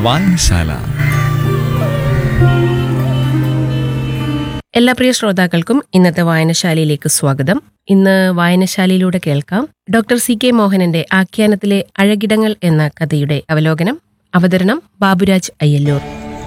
വായനശാല. എല്ലാ പ്രിയ ശ്രോതാക്കൾക്കും ഇന്നത്തെ വായനശാലയിലേക്ക് സ്വാഗതം. ഇന്ന് വായനശാലയിലൂടെ കേൾക്കാം ഡോക്ടർ സി കെ മോഹനന്റെ ആഖ്യാനത്തിലെ അഴകിടങ്ങൾ എന്ന കഥയുടെ അവലോകനം. അവതരണം ബാബുരാജ് അയ്യല്ലൂർ.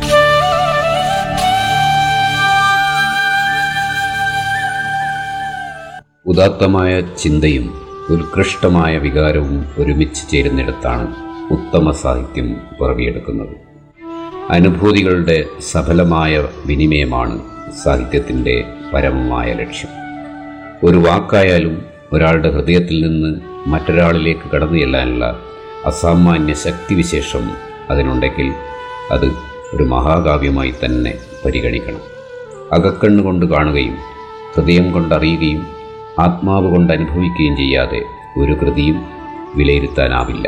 ഉദാത്തമായ ചിന്തയും ഉത്കൃഷ്ടമായ വികാരവും ഒരുമിച്ച് ചേരുന്നിടത്താണ് ഉത്തമ സാഹിത്യം പിറവിയെടുക്കുന്നത്. അനുഭൂതികളുടെ സഫലമായ വിനിമയമാണ് സാഹിത്യത്തിൻ്റെ പരമമായ ലക്ഷ്യം. ഒരു വാക്കായാലും ഒരാളുടെ ഹൃദയത്തിൽ നിന്ന് മറ്റൊരാളിലേക്ക് കടന്നു ചെല്ലാനുള്ള അസാമാന്യ ശക്തിവിശേഷം അതിനുണ്ടെങ്കിൽ അത് ഒരു മഹാകാവ്യമായി തന്നെ പരിഗണിക്കണം. അകക്കണ്ണുകൊണ്ട് കാണുകയും ഹൃദയം കൊണ്ടറിയുകയും ആത്മാവ് കൊണ്ട് അനുഭവിക്കുകയും ചെയ്യാതെ ഒരു കൃതിയും വിലയിരുത്താനാവില്ല.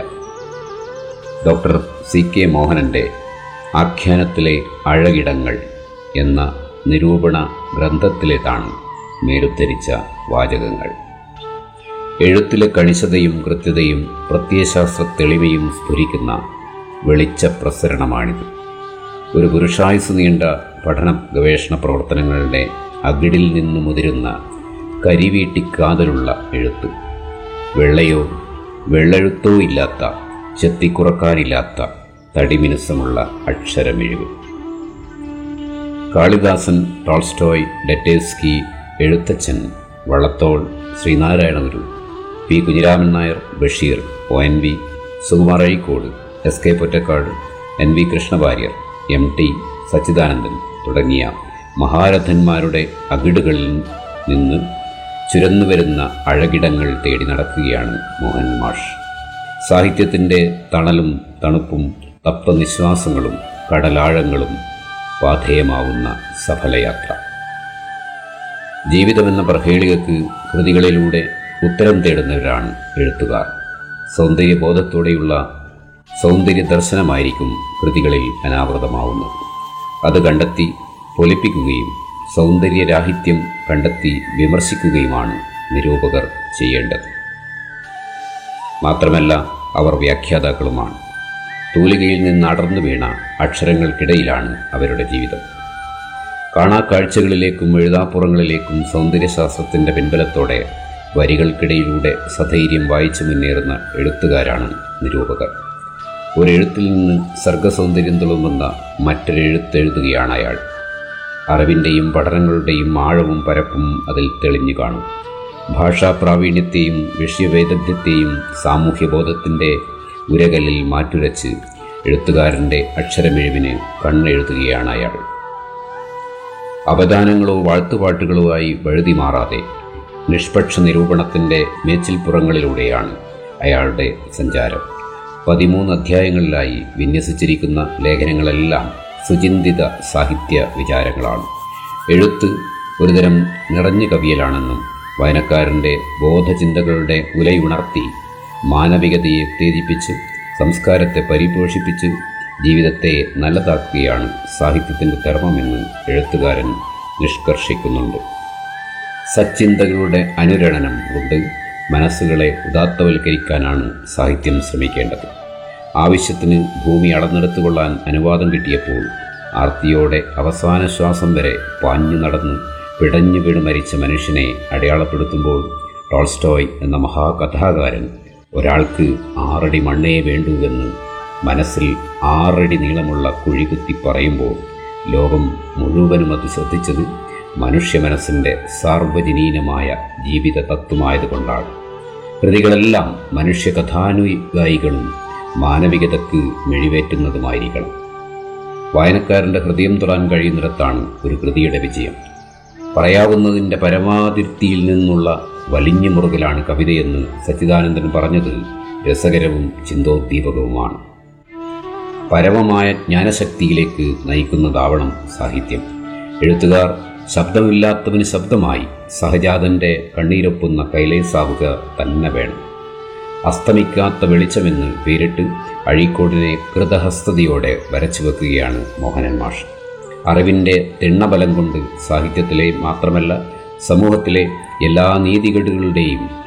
ഡോക്ടർ സി കെ മോഹനൻ്റെ ആഖ്യാനത്തിലെ അഴകിടങ്ങൾ എന്ന നിരൂപണ ഗ്രന്ഥത്തിലേതാണ് മേലുദ്ധരിച്ച വാചകങ്ങൾ. എഴുത്തിലെ കണിശതയും കൃത്യതയും പ്രത്യയശാസ്ത്ര തെളിമയും സ്ഫുരിക്കുന്ന വെളിച്ച പ്രസരണമാണിത്. ഒരു പുരുഷായുസ് നീണ്ട പഠന ഗവേഷണ പ്രവർത്തനങ്ങളുടെ അകിടിൽ നിന്ന് മുതിരുന്ന കരിവീട്ടിക്കാതലുള്ള എഴുത്ത്. വെള്ളയോ വെള്ളെഴുത്തോ ഇല്ലാത്ത, ചെത്തിക്കുറക്കാനില്ലാത്ത തടിമിനുസമുള്ള അക്ഷരമെഴുകും. കാളിദാസൻ, ടോൾസ്റ്റോയ്, ഡെറ്റേസ്കി, എഴുത്തച്ഛൻ, വള്ളത്തോൾ, ശ്രീനാരായണ ഗുരു, P Kunhiraman Nair, Basheer, ONV, Sukumar Azhikode, SK Pottekkatt, NV Krishna Warrier, MT Sachidanandan തുടങ്ങിയ മഹാരഥന്മാരുടെ അകിടുകളിൽ നിന്ന് ചുരന്നുവരുന്ന അഴകിടങ്ങൾ തേടി നടക്കുകയാണ് മോഹൻ മാഷ്. സാഹിത്യത്തിൻ്റെ തണലും തണുപ്പും തപ്തനിശ്വാസങ്ങളും കടലാഴങ്ങളും പാഥേയമാവുന്ന സഫലയാത്ര. ജീവിതമെന്ന പ്രഹേളികക്ക് കൃതികളിലൂടെ ഉത്തരം തേടുന്നവരാണ് എഴുത്തുകാർ. സൗന്ദര്യബോധത്തോടെയുള്ള സൗന്ദര്യ ദർശനമായിരിക്കും കൃതികളിൽ അനാവൃതമാവുന്നത്. അത് കണ്ടെത്തി പൊലിപ്പിക്കുകയും സൗന്ദര്യരാഹിത്യം കണ്ടെത്തി വിമർശിക്കുകയുമാണ് നിരൂപകർ ചെയ്യേണ്ടത്. മാത്രമല്ല അവർ വ്യാഖ്യാതാക്കളുമാണ്. തൂലികയിൽ നിന്ന് അടർന്നു വീണ അക്ഷരങ്ങൾക്കിടയിലാണ് അവരുടെ ജീവിതം. കാണാക്കാഴ്ചകളിലേക്കും എഴുതാപ്പുറങ്ങളിലേക്കും സൗന്ദര്യശാസ്ത്രത്തിൻ്റെ പിൻബലത്തോടെ വരികൾക്കിടയിലൂടെ സധൈര്യം വായിച്ചു മുന്നേറുന്ന എഴുത്തുകാരാണ് നിരൂപകർ. ഒരെഴുത്തിൽ നിന്ന് സർഗസൗന്ദര്യം തുളുമ്പുന്ന മറ്റൊരെഴുത്തെഴുതുകയാണ് അയാൾ. അറിവിൻ്റെയും പഠനങ്ങളുടെയും ആഴവും പരപ്പും അതിൽ തെളിഞ്ഞു കാണും. ഭാഷാ പ്രാവീണ്യത്തെയും വിഷയവൈദഗ്ധ്യത്തെയും സാമൂഹ്യബോധത്തിൻ്റെ ഉരകലിൽ മാറ്റുരച്ച് എഴുത്തുകാരൻ്റെ അക്ഷരമെഴുവിന് കണ്ണെഴുതുകയാണ് അയാൾ. അപദാനങ്ങളോ വാഴ്ത്തുപാട്ടുകളോ ആയി വഴുതി മാറാതെ നിഷ്പക്ഷ നിരൂപണത്തിൻ്റെ മേച്ചിൽപ്പുറങ്ങളിലൂടെയാണ് അയാളുടെ സഞ്ചാരം. 13 അധ്യായങ്ങളിലായി വിന്യസിച്ചിരിക്കുന്ന ലേഖനങ്ങളെല്ലാം സുചിന്തിത സാഹിത്യ വിചാരങ്ങളാണ്. എഴുത്ത് ഒരുതരം നിറഞ്ഞു കവിയലാണെന്നും വായനക്കാരൻ്റെ ബോധചിന്തകളുടെ ഉലയുണർത്തി മാനവികതയെ ഉത്തേജിപ്പിച്ച് സംസ്കാരത്തെ പരിപോഷിപ്പിച്ച് ജീവിതത്തെ നല്ലതാക്കുകയാണ് സാഹിത്യത്തിൻ്റെ ധർമ്മമെന്ന് എഴുത്തുകാരൻ നിഷ്കർഷിക്കുന്നുണ്ട്. സച്ചിന്തകളുടെ അനുരണനം കൊണ്ട് മനസ്സുകളെ ഉദാത്തവൽക്കരിക്കാനാണ് സാഹിത്യം ശ്രമിക്കേണ്ടത്. ആവശ്യത്തിന് ഭൂമി അളന്നെടുത്തുകൊള്ളാൻ അനുവാദം കിട്ടിയപ്പോൾ ആർത്തിയോടെ അവസാന ശ്വാസം വരെ പാഞ്ഞു നടന്ന് പിടഞ്ഞു വീണ് മരിച്ച മനുഷ്യനെ അടയാളപ്പെടുത്തുമ്പോൾ ടോൾസ്റ്റോയ് എന്ന മഹാകഥാകാരൻ ഒരാൾക്ക് 6 അടി മണ്ണേ വേണ്ടുവെന്ന് മനസ്സിൽ 6 അടി നീളമുള്ള കുഴി കുത്തി പറയുമ്പോൾ ലോകം മുഴുവനും അത് ശ്രദ്ധിച്ചത് മനുഷ്യ മനസ്സിൻ്റെ സാർവജനീനമായ ജീവിത തത്വമായതുകൊണ്ടാണ്. കൃതികളെല്ലാം മനുഷ്യ കഥാനുഗായികളും മാനവികതയ്ക്ക് മെഴിവേറ്റുന്നതുമായിരിക്കണം. വായനക്കാരൻ്റെ ഹൃദയം തൊടാൻ കഴിയുന്നിടത്താണ് ഒരു കൃതിയുടെ വിജയം. പറയാവുന്നതിൻ്റെ പരമാതിർത്തിയിൽ നിന്നുള്ള വലിഞ്ഞു മുറുകലാണ് കവിതയെന്ന് സച്ചിദാനന്ദൻ പറഞ്ഞത് രസകരവും ചിന്തോദ്ദീപകവുമാണ്. പരമമായ ജ്ഞാനശക്തിയിലേക്ക് നയിക്കുന്നതാവണം സാഹിത്യം. എഴുത്തുകാർ ശബ്ദമില്ലാത്തവന് ശബ്ദമായി സഹജാതൻ്റെ കണ്ണീരൊപ്പുന്ന കൈലേസാവുക തന്നെ വേണം. അസ്തമിക്കാത്ത വെളിച്ചമെന്ന് പേരിട്ട് അഴീക്കോടിനെ കൃതഹസ്തതയോടെ വരച്ചു വെക്കുകയാണ് മോഹനൻ മാഷ്. അറിവിൻ്റെ തിണ്ണബലം കൊണ്ട് സാഹിത്യത്തിലെ മാത്രമല്ല സമൂഹത്തിലെ എല്ലാ നീതികേടുകളുടെയും